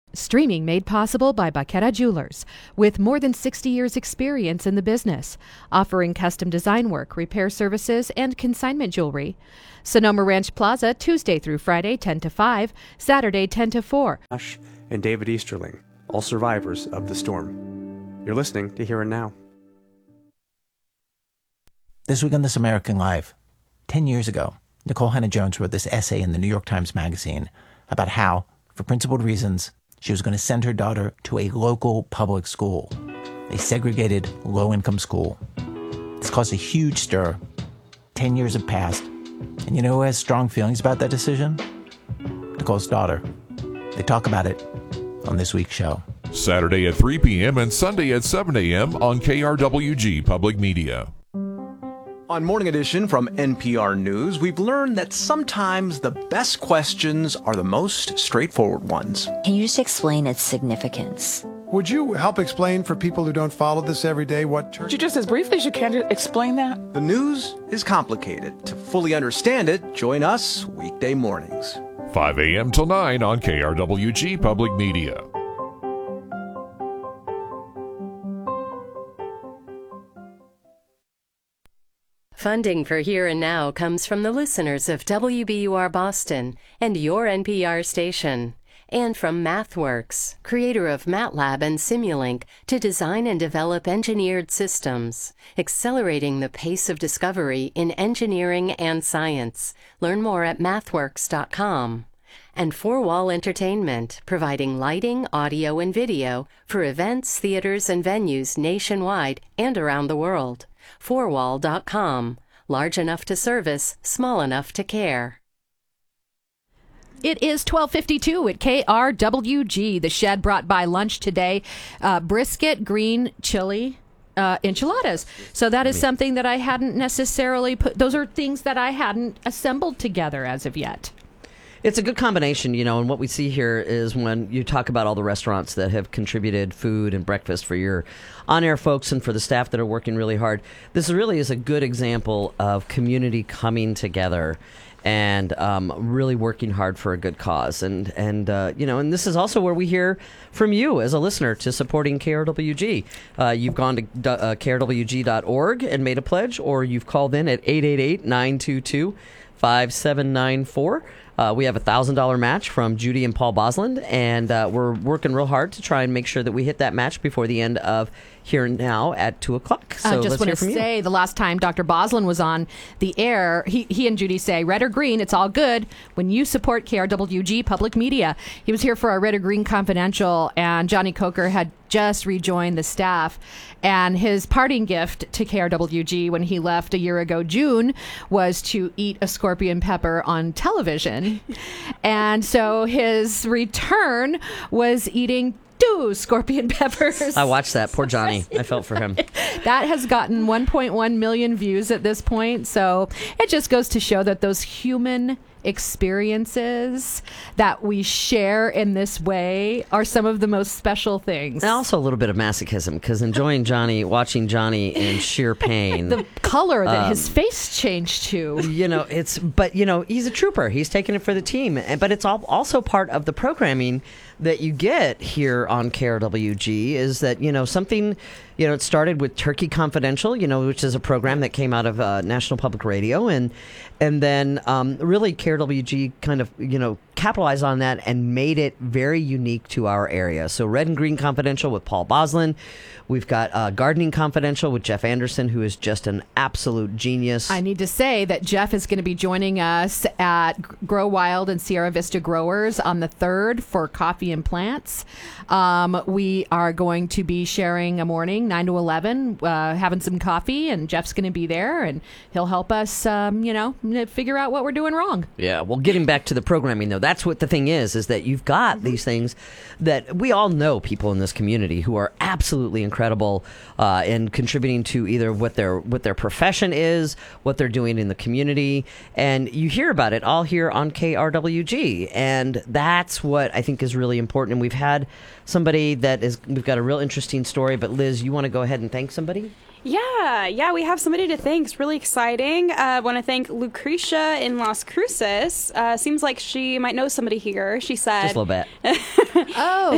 Streaming made possible by Baqueta Jewelers, with more than 60 years' experience in the business, offering custom design work, repair services, and consignment jewelry. Sonoma Ranch Plaza, Tuesday through Friday, 10 to 5, Saturday, 10 to 4. And David Easterling, all survivors of the storm. You're listening to Here and Now. This week on This American Life, 10 years ago, Nicole Hannah-Jones wrote this essay in the New York Times Magazine about how, for principled reasons, she was going to send her daughter to a local public school, a segregated, low-income school. This caused a huge stir. 10 years have passed. And you know who has strong feelings about that decision? Nicole's daughter. They talk about it on this week's show. Saturday at 3 p.m. and Sunday at 7 a.m. on KRWG Public Media. On Morning Edition from NPR News, we've learned that sometimes the best questions are the most straightforward ones. Can you just explain its significance? Would you help explain for people who don't follow this every day what Could you just as briefly as you can explain that? The news is complicated. To fully understand it, join us weekday mornings. 5 a.m. till 9 on KRWG Public Media. Funding for Here and Now comes from the listeners of WBUR Boston and your NPR station, and from MathWorks, creator of MATLAB and Simulink, to design and develop engineered systems, accelerating the pace of discovery in engineering and science. Learn more at mathworks.com. And Four Wall Entertainment, providing lighting, audio, and video for events, theaters, and venues nationwide and around the world. Fourwall.com. Large enough to service, small enough to care. It is 12:52 at KRWG. The Shed brought by lunch today. Brisket, green chili, enchiladas. So that is something that I hadn't necessarily put. Those are things that I hadn't assembled together as of yet. It's a good combination, and what we see here is when you talk about all the restaurants that have contributed food and breakfast for your on-air folks and for the staff that are working really hard. This really is a good example of community coming together and really working hard for a good cause. And this is also where we hear from you as a listener to supporting KRWG. You've gone to krwg.org and made a pledge, or you've called in at 888-922-5794. We have a $1,000 match from Judy and Paul Bosland, and we're working real hard to try and make sure that we hit that match before the end of Here and Now at 2 o'clock. So I just want to say, the last time Dr. Bosland was on the air, he and Judy say, red or green, it's all good when you support KRWG Public Media. He was here for our Red or Green Confidential, and Johnny Coker had just rejoined the staff, and his parting gift to KRWG when he left a year ago, June, was to eat a scorpion pepper on television. And so his return was eating 2 scorpion peppers. I watched that. Poor Johnny. I felt for him. That has gotten 1.1 million views at this point. So it just goes to show that those human experiences that we share in this way are some of the most special things. And also a little bit of masochism, because watching Johnny in sheer pain. The color that his face changed to. He's a trooper. He's taking it for the team. But it's also part of the programming that you get here on KRWG is that, something, it started with Turkey Confidential, which is a program that came out of National Public Radio. And then really KRWG kind of, capitalized on that and made it very unique to our area. So Red and Green Confidential with Paul Bosland. We've got Gardening Confidential with Jeff Anderson, who is just an absolute genius. I need to say that Jeff is going to be joining us at Grow Wild and Sierra Vista Growers on the 3rd for Coffee and Plants. We are going to be sharing a morning, 9 to 11, having some coffee, and Jeff's going to be there, and he'll help us, figure out what we're doing wrong. Yeah, well, getting back to the programming, though, that's what the thing is that you've got these things that we all know people in this community who are absolutely incredible in contributing to either what their profession is, what they're doing in the community, and you hear about it all here on KRWG, and that's what I think is really important. And we've had somebody we've got a real interesting story, but Liz, you want to go ahead and thank somebody? Yeah, we have somebody to thank. It's really exciting. I want to thank Lucretia in Las Cruces. Seems like she might know somebody here. She said... Just a little bit. Oh,